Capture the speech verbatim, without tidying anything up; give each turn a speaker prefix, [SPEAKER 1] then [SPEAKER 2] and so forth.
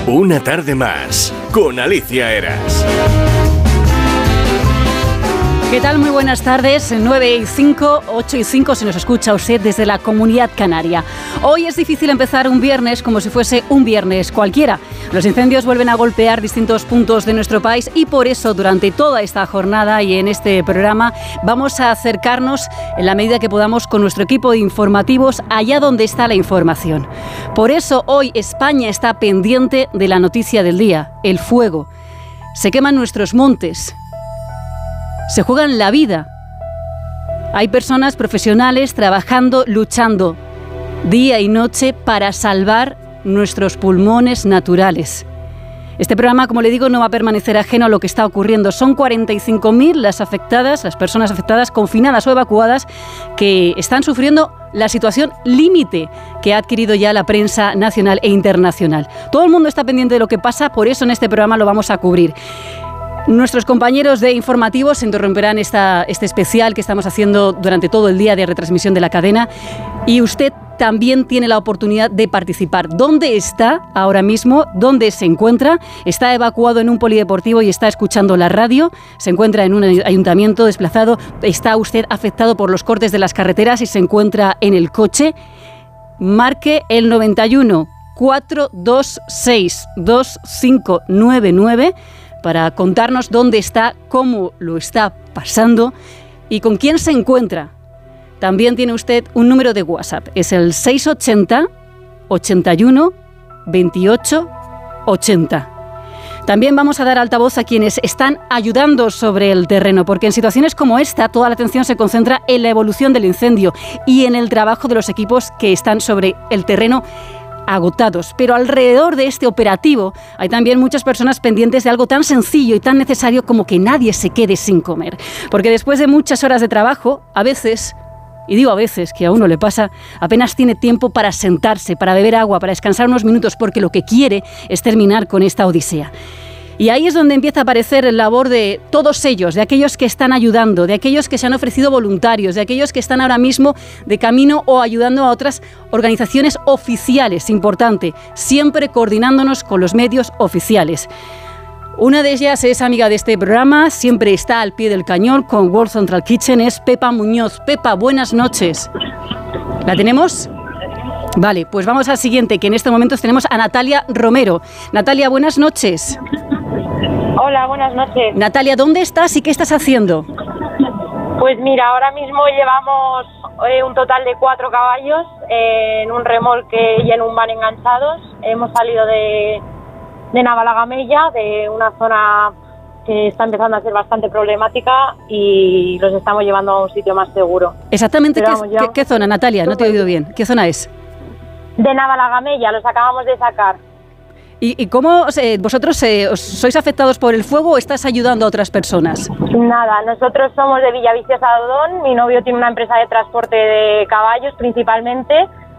[SPEAKER 1] Una tarde más con Alicia Eras.
[SPEAKER 2] ¿Qué tal? Muy buenas tardes, nueve y cinco, ocho y cinco si nos escucha usted desde la Comunidad Canaria. Hoy es difícil empezar un viernes como si fuese un viernes cualquiera. Los incendios vuelven a golpear distintos puntos de nuestro país y por eso durante toda esta jornada y en este programa vamos a acercarnos en la medida que podamos con nuestro equipo de informativos allá donde está la información. Por eso hoy España está pendiente de la noticia del día, el fuego. Se queman nuestros montes. Se juegan la vida. Hay personas profesionales trabajando, luchando día y noche para salvar nuestros pulmones naturales. Este programa, como le digo, no va a permanecer ajeno a lo que está ocurriendo. Son cuarenta y cinco mil las afectadas, las personas afectadas, confinadas o evacuadas, que están sufriendo la situación límite que ha adquirido ya la prensa nacional e internacional. Todo el mundo está pendiente de lo que pasa, por eso en este programa lo vamos a cubrir. Nuestros compañeros de informativos interrumperán esta, este especial que estamos haciendo durante todo el día de retransmisión de la cadena y usted también tiene la oportunidad de participar. ¿Dónde está ahora mismo? ¿Dónde se encuentra? ¿Está evacuado en un polideportivo y está escuchando la radio? ¿Se encuentra en un ayuntamiento desplazado? ¿Está usted afectado por los cortes de las carreteras y se encuentra en el coche? Marque el noventa y uno, cuatrocientos veintiséis, veinticinco noventa y nueve para contarnos dónde está, cómo lo está pasando y con quién se encuentra. También tiene usted un número de WhatsApp, es el seiscientos ochenta, ochenta y uno, veintiocho, ochenta. También vamos a dar altavoz a quienes están ayudando sobre el terreno, porque en situaciones como esta toda la atención se concentra en la evolución del incendio y en el trabajo de los equipos que están sobre el terreno agotados, pero alrededor de este operativo hay también muchas personas pendientes de algo tan sencillo y tan necesario como que nadie se quede sin comer, porque después de muchas horas de trabajo, a veces, y digo a veces que a uno le pasa, apenas tiene tiempo para sentarse, para beber agua, para descansar unos minutos, porque lo que quiere es terminar con esta odisea. Y ahí es donde empieza a aparecer el labor de todos ellos, de aquellos que están ayudando, de aquellos que se han ofrecido voluntarios, de aquellos que están ahora mismo de camino o ayudando a otras organizaciones oficiales, importante, siempre coordinándonos con los medios oficiales. Una de ellas es amiga de este programa, siempre está al pie del cañón con World Central Kitchen, es Pepa Muñoz. Pepa, buenas noches. ¿La tenemos? Vale, pues vamos al siguiente, que en este momento tenemos a Natalia Romero. Natalia, buenas noches.
[SPEAKER 3] Hola, buenas noches.
[SPEAKER 2] Natalia, ¿dónde estás y qué estás haciendo?
[SPEAKER 3] Pues mira, ahora mismo llevamos eh, un total de cuatro caballos eh, en un remolque y en un van enganchados. Hemos salido de, de Navalagamella, de una zona que está empezando a ser bastante problemática y los estamos llevando a un sitio más seguro.
[SPEAKER 2] Exactamente, ¿qué,
[SPEAKER 3] vamos,
[SPEAKER 2] ¿qué, ¿qué zona, Natalia? No te he oído bien. ¿Qué zona es?
[SPEAKER 3] De Navalagamella, los acabamos de sacar.
[SPEAKER 2] ¿Y, y cómo eh, vosotros eh, os, sois afectados por el fuego o estás ayudando a otras personas?
[SPEAKER 3] Nada, nosotros somos de Villaviciosa de Odón, mi novio tiene una empresa de transporte de caballos principalmente